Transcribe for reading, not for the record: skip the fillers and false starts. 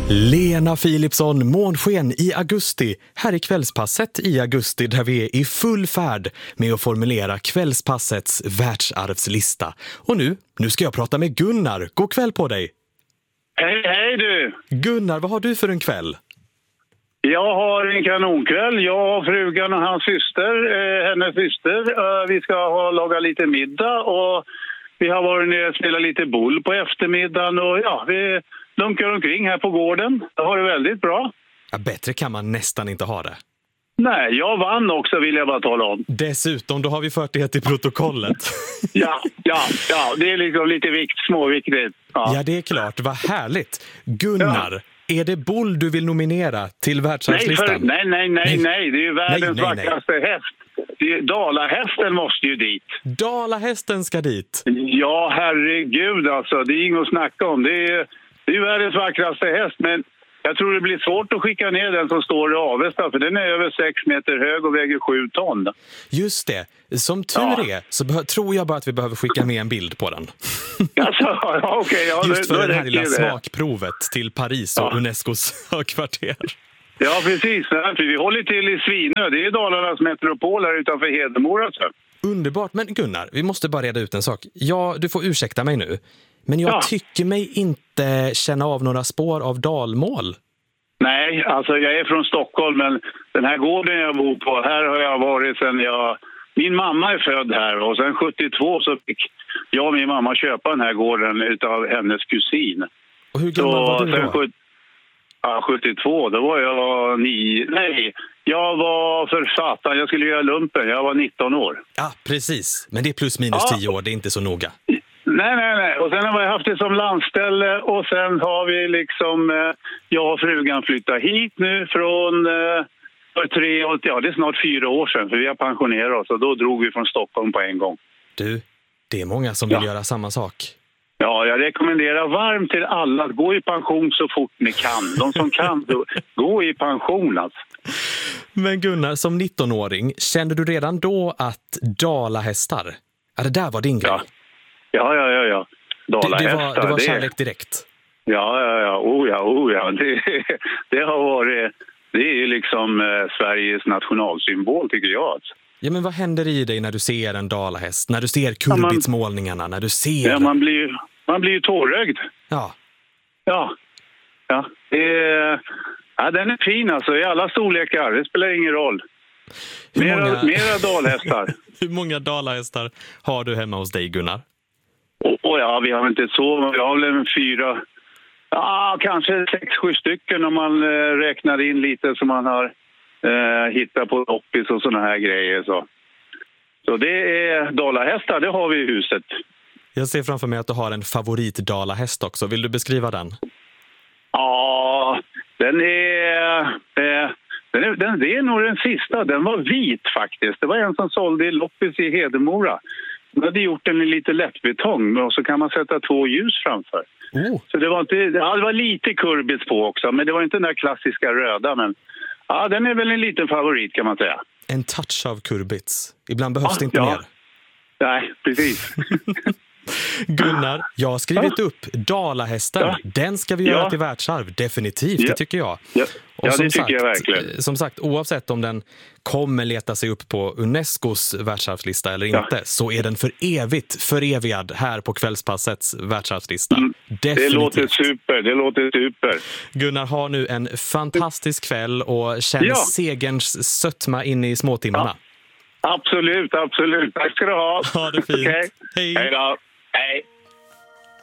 Lena Philipsson, månsken i augusti, här i kvällspasset i augusti där vi är i full färd med att formulera kvällspassets världsarvslista. Och nu ska jag prata med Gunnar. God kväll på dig! Hej du! Gunnar, vad har du för en kväll? Jag har en kanonkväll. Jag och frugan och hans syster, hennes syster. Vi ska laga lite middag och vi har varit nere och spelat lite boll på eftermiddagen. Och ja, vi lunkar omkring här på gården. Det har det väldigt bra. Ja, bättre kan man nästan inte ha det. Nej, jag vann också vill jag bara tala om. Dessutom, då har vi fört det till protokollet. Ja, det är liksom lite småviktigt. Ja, det är klart. Vad härligt. Gunnar, är det boll du vill nominera till världsarvslistan? Nej. Det är ju världens vackraste häst. Dalahästen måste ju dit. Dalahästen ska dit? Ja, herregud alltså. Det är inget att snacka om. Det är ju världens vackraste häst, men jag tror det blir svårt att skicka ner den som står i Avesta, för den är över 6 meter hög och väger 7 ton. Just det. Som tur är så tror jag bara att vi behöver skicka med en bild på den. Alltså, okej. Just för det här lilla smakprovet till Paris och Unescos högkvarter. Ja, precis. Vi håller till i Svinö. Det är Dalarnas metropol här utanför Hedemora. Underbart. Men Gunnar, vi måste bara reda ut en sak. Ja, du får ursäkta mig nu. Men jag tycker mig inte känna av några spår av dalmål. Nej, alltså jag är från Stockholm, men den här gården jag bor på, här har jag varit sedan min mamma är född här och sen 72 så fick jag och min mamma köpa den här gården utav hennes kusin. Och hur gammal var du då? 72, då var jag 9. Nej, jag var författare. Jag skulle göra lumpen. Jag var 19 år. Ja, precis. Men det är plus minus 10 år. Det är inte så noga. Nej. Och sen har vi haft det som landställe och sen har vi liksom jag och frugan flyttat hit nu från för 3 år. Ja, det är snart 4 år sedan för vi har pensionerat oss och då drog vi från Stockholm på en gång. Du, det är många som vill göra samma sak. Ja, jag rekommenderar varmt till alla att gå i pension så fort ni kan. De som kan, gå i pension alltså. Men Gunnar, som 19-åring, kände du redan då att dalahästar, det där var din grej? Ja. Dalahästar. Det var kärlek direkt? Ja. Oh ja. Det har varit, det är ju liksom Sveriges nationalsymbol tycker jag alltså. Ja, men vad händer i dig när du ser en dalahäst? När du ser kurbitsmålningarna? När du ser... Ja, man blir ju tårögd. Ja. Ja. Den är fin alltså, i alla storlekar. Det spelar ingen roll. Mera dalhästar. Hur många dalahästar har du hemma hos dig, Gunnar? Ja, vi har inte så. Vi har väl 4... Ja, kanske 6-7 stycken om man räknar in lite som man har... hitta på loppis och såna här grejer så det är dalahästar, det har vi i huset. Jag ser framför mig att du har en favorit dalahäst också. Vill du beskriva den? Ja, det är nog den sista. Den var vit faktiskt. Det var en som sålde i loppis i Hedemora. Man hade gjort den i lite lättbetong och så kan man sätta 2 ljus framför. Så det var lite kurbits på också, men det var inte den där klassiska röda, men ja, den är väl en liten favorit kan man säga. En touch av kurbits. Ibland behövs det inte mer. Nej, precis. Gunnar, jag har skrivit upp dalahästen. Den ska vi göra till världsarv. Definitivt, det tycker jag. Och det tycker jag verkligen. Som sagt, oavsett om den kommer leta sig upp på Unescos världsarvslista eller inte, så är den för evigt förevigad här på kvällspassets världsarvslista. Det låter super. Gunnar, har nu en fantastisk kväll och känner segerns sötma in i småtimmarna. Absolut. Tack ska du ha. Ha det fint. Okay. Hej. Hej då.